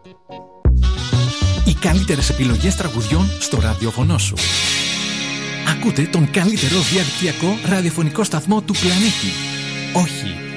Οι καλύτερες επιλογές τραγουδιών στο ραδιόφωνο σου. Ακούτε τον καλύτερο διαδικτυακό ραδιοφωνικό σταθμό του πλανήτη. Όχι